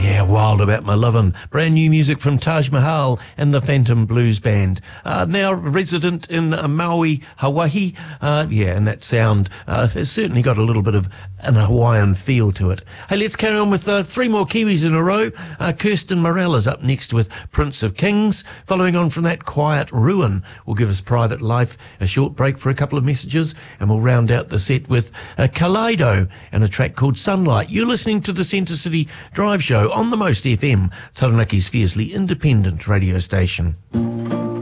Yeah, Wild About My Lovin'. Brand new music from Taj Mahal and the Phantom Blues Band. Now resident in Maui, Hawaii. And that sound has certainly got a little bit of an Hawaiian feel to it. Hey, let's carry on with three more Kiwis in a row. Kirsten Morel is up next with Prince of Kings. Following on from that, Quiet Ruin will give us Private Life. A short break for a couple of messages, and we'll round out the set with Kaleido and a track called Sunlight. You're listening to the Centre City Drive Show on the Most FM, Taranaki's fiercely independent radio station.